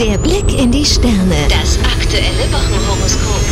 Der Blick in die Sterne. Das aktuelle Wochenhoroskop.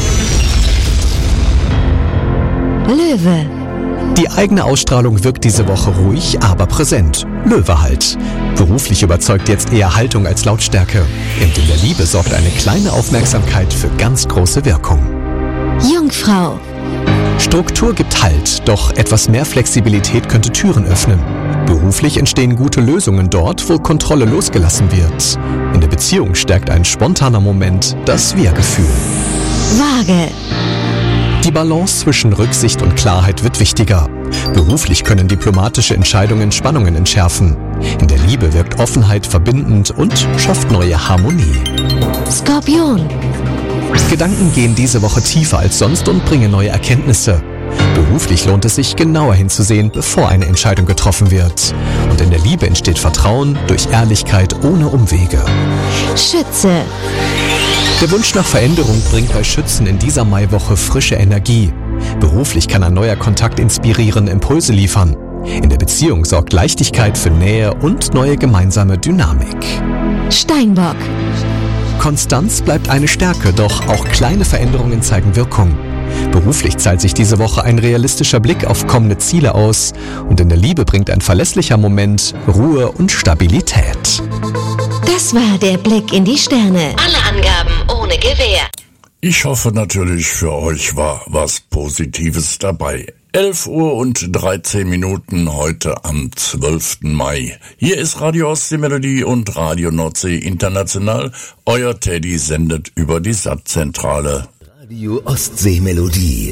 Löwe. Die eigene Ausstrahlung wirkt diese Woche ruhig, aber präsent. Löwe halt. Beruflich überzeugt jetzt eher Haltung als Lautstärke. Und in der Liebe sorgt eine kleine Aufmerksamkeit für ganz große Wirkung. Jungfrau. Struktur gibt Halt, doch etwas mehr Flexibilität könnte Türen öffnen. Beruflich entstehen gute Lösungen dort, wo Kontrolle losgelassen wird. In der Beziehung stärkt ein spontaner Moment das Wir-Gefühl. Waage. Die Balance zwischen Rücksicht und Klarheit wird wichtiger. Beruflich können diplomatische Entscheidungen Spannungen entschärfen. In der Liebe wirkt Offenheit verbindend und schafft neue Harmonie. Skorpion. Gedanken gehen diese Woche tiefer als sonst und bringen neue Erkenntnisse. Beruflich lohnt es sich, genauer hinzusehen, bevor eine Entscheidung getroffen wird. Und in der Liebe entsteht Vertrauen durch Ehrlichkeit ohne Umwege. Schütze. Der Wunsch nach Veränderung bringt bei Schützen in dieser Maiwoche frische Energie. Beruflich kann ein neuer Kontakt inspirieren, Impulse liefern. In der Beziehung sorgt Leichtigkeit für Nähe und neue gemeinsame Dynamik. Steinbock. Konstanz bleibt eine Stärke, doch auch kleine Veränderungen zeigen Wirkung. Beruflich zahlt sich diese Woche ein realistischer Blick auf kommende Ziele aus und in der Liebe bringt ein verlässlicher Moment Ruhe und Stabilität. Das war der Blick in die Sterne. Alle Angaben ohne Gewähr. Ich hoffe natürlich, für euch war was Positives dabei. 11:13 Uhr heute am 12. Mai. Hier ist Radio Ostseemelodie und Radio Nordsee International. Euer Teddy sendet über die Sattzentrale. Radio Ostseemelodie.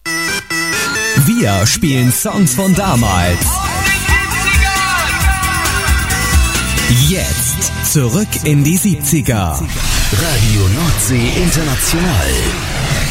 Wir spielen Songs von damals. Jetzt zurück in die 70er. Radio Nordsee International.